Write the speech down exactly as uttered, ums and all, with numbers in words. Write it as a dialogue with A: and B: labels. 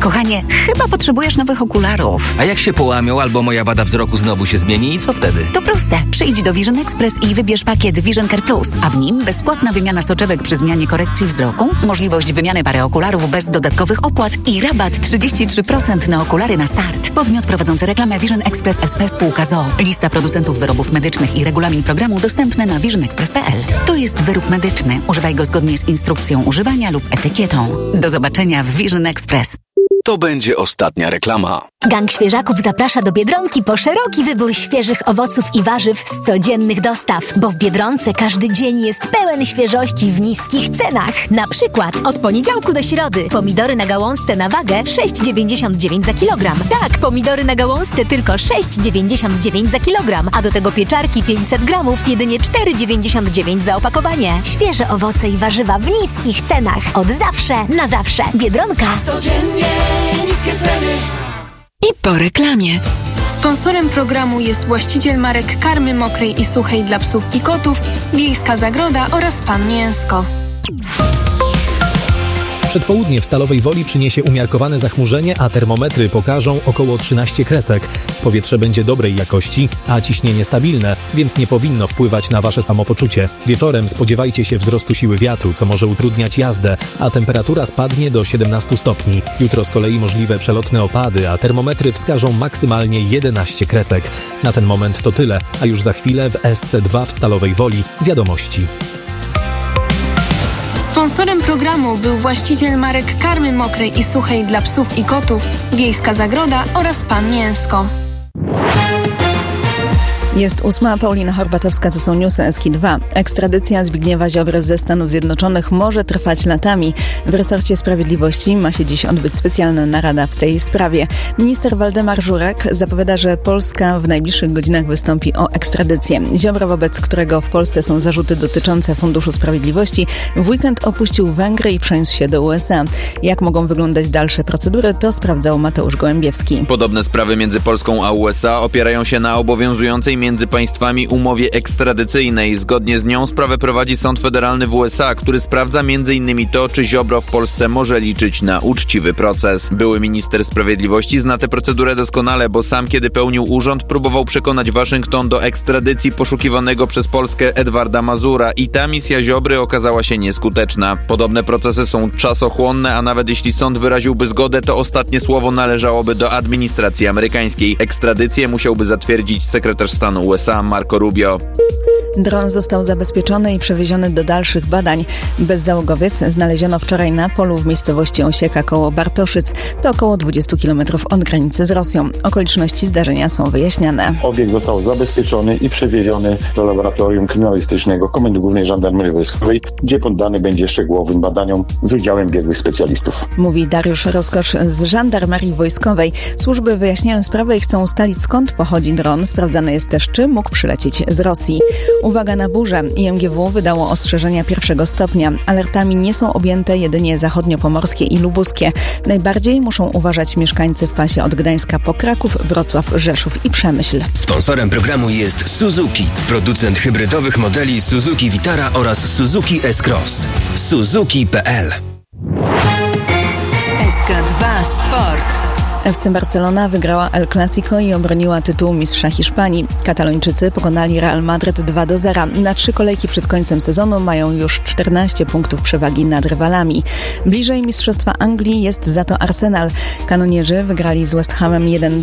A: Kochanie, chyba potrzebujesz nowych okularów.
B: A jak się połamią albo moja wada wzroku znowu się zmieni i co wtedy?
A: To proste. Przyjdź do Vision Express i wybierz pakiet Vision Care Plus, a w nim bezpłatna wymiana soczewek przy zmianie korekcji wzroku, możliwość wymiany pary okularów bez dodatkowych opłat i rabat trzydzieści trzy procent na okulary na start. Podmiot prowadzący reklamę Vision Express S P Spółka z o o. Lista producentów wyrobów medycznych i regulamin programu dostępne na vision express kropka p l. To jest wyrób medyczny. Używaj go zgodnie z instrukcją używania lub etykietą. Do zobaczenia w Vision Express.
B: To będzie ostatnia reklama.
C: Gang Świeżaków zaprasza do Biedronki po szeroki wybór świeżych owoców i warzyw z codziennych dostaw, bo w Biedronce każdy dzień jest pełen świeżości w niskich cenach. Na przykład od poniedziałku do środy pomidory na gałązce na wagę sześć dziewięćdziesiąt dziewięć za kilogram. Tak, pomidory na gałązce tylko sześć dziewięćdziesiąt dziewięć za kilogram, a do tego pieczarki pięćset gramów jedynie cztery dziewięćdziesiąt dziewięć za opakowanie. Świeże owoce i warzywa w niskich cenach. Od zawsze na zawsze. Biedronka.
D: Codziennie niskie ceny.
E: I po reklamie.
F: Sponsorem programu jest właściciel marek karmy mokrej i suchej dla psów i kotów, Wiejska Zagroda oraz Pan Mięsko.
G: Przedpołudnie w Stalowej Woli przyniesie umiarkowane zachmurzenie, a termometry pokażą około trzynaście kresek. Powietrze będzie dobrej jakości, a ciśnienie stabilne, więc nie powinno wpływać na wasze samopoczucie. Wieczorem spodziewajcie się wzrostu siły wiatru, co może utrudniać jazdę, a temperatura spadnie do siedemnaście stopni. Jutro z kolei możliwe przelotne opady, a termometry wskażą maksymalnie jedenaście kresek. Na ten moment to tyle, a już za chwilę w S C dwa w Stalowej Woli wiadomości.
F: Sponsorem programu był właściciel marek karmy mokrej i suchej dla psów i kotów, Wiejska Zagroda oraz Pan Mięsko.
H: Jest ósma, Paulina Horbatowska, to są newsy S K dwa. Ekstradycja Zbigniewa Ziobry ze Stanów Zjednoczonych może trwać latami. W resorcie sprawiedliwości ma się dziś odbyć specjalna narada w tej sprawie. Minister Waldemar Żurek zapowiada, że Polska w najbliższych godzinach wystąpi o ekstradycję. Ziobro, wobec którego w Polsce są zarzuty dotyczące Funduszu Sprawiedliwości, w weekend opuścił Węgry i przeniósł się do U S A. Jak mogą wyglądać dalsze procedury, to sprawdzał Mateusz Gołębiewski.
I: Podobne sprawy między Polską a U S A opierają się na obowiązującej między państwami umowie ekstradycyjnej. Zgodnie z nią sprawę prowadzi Sąd Federalny w U S A, który sprawdza między innymi to, czy Ziobro w Polsce może liczyć na uczciwy proces. Były minister sprawiedliwości zna tę procedurę doskonale, bo sam kiedy pełnił urząd, próbował przekonać Waszyngton do ekstradycji poszukiwanego przez Polskę Edwarda Mazura i ta misja Ziobry okazała się nieskuteczna. Podobne procesy są czasochłonne, a nawet jeśli sąd wyraziłby zgodę, to ostatnie słowo należałoby do administracji amerykańskiej. Ekstradycję musiałby zatwierdzić sekretarz stanu U S A Marco Rubio.
H: Dron został zabezpieczony i przewieziony do dalszych badań. Bezzałogowiec znaleziono wczoraj na polu w miejscowości Osieka koło Bartoszyc. To około dwadzieścia kilometrów od granicy z Rosją. Okoliczności zdarzenia są wyjaśniane.
J: Obiekt został zabezpieczony i przewieziony do laboratorium kryminalistycznego Komendy Głównej Żandarmerii Wojskowej, gdzie poddany będzie szczegółowym badaniom z udziałem biegłych specjalistów.
H: Mówi Dariusz Rozkosz z Żandarmerii Wojskowej. Służby wyjaśniają sprawę i chcą ustalić, skąd pochodzi dron. Sprawdzane jest też, czy mógł przylecieć z Rosji. Uwaga na burzę. I M G W wydało ostrzeżenia pierwszego stopnia. Alertami nie są objęte jedynie zachodniopomorskie i lubuskie. Najbardziej muszą uważać mieszkańcy w pasie od Gdańska po Kraków, Wrocław, Rzeszów i Przemyśl.
K: Sponsorem programu jest Suzuki, producent hybrydowych modeli Suzuki Vitara oraz Suzuki S-Cross. Suzuki kropka p l.
E: S K dwa Sport.
H: F C Barcelona wygrała El Clasico i obroniła tytuł mistrza Hiszpanii. Katalończycy pokonali Real Madryt dwa do zera. Na trzy kolejki przed końcem sezonu mają już czternaście punktów przewagi nad rywalami. Bliżej mistrzostwa Anglii jest za to Arsenal. Kanonierzy wygrali z West Hamem jeden